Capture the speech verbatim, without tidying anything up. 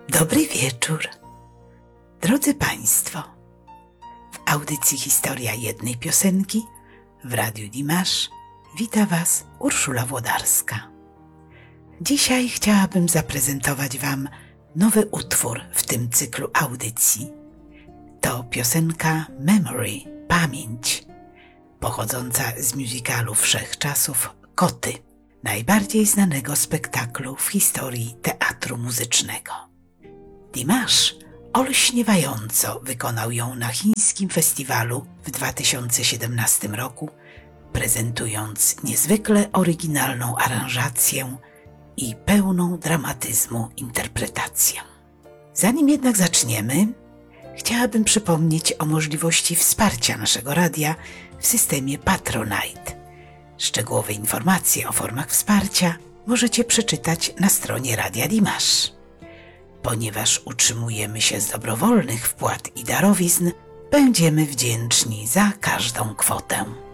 Dobry wieczór. Drodzy Państwo, w audycji Historia jednej piosenki w Radiu Dimash wita Was Urszula Włodarska. Dzisiaj chciałabym zaprezentować Wam nowy utwór w tym cyklu audycji. To piosenka Memory, Pamięć, pochodząca z musicalu Wszechczasów Koty, najbardziej znanego spektaklu w historii teatru muzycznego. Dimash olśniewająco wykonał ją na chińskim festiwalu w dwa tysiące siedemnastym roku, prezentując niezwykle oryginalną aranżację i pełną dramatyzmu interpretację. Zanim jednak zaczniemy, chciałabym przypomnieć o możliwości wsparcia naszego radia w systemie Patronite. Szczegółowe informacje o formach wsparcia możecie przeczytać na stronie Radia Dimash. Ponieważ utrzymujemy się z dobrowolnych wpłat i darowizn, będziemy wdzięczni za każdą kwotę.